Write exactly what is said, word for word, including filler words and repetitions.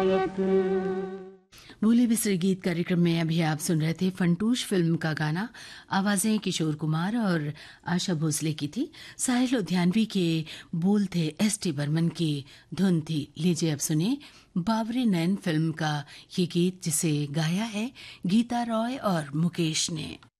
शिकायत। भूले बिसरे गीत कार्यक्रम में अभी आप सुन रहे थे फंटूश फिल्म का गाना। आवाजें किशोर कुमार और आशा भोसले की थी। साहिल लुधियानवी के बोल थे एस टी बर्मन की धुन थी। लीजिए अब सुने बावरे नैन फिल्म का ये गीत, जिसे गाया है गीता रॉय और मुकेश ने।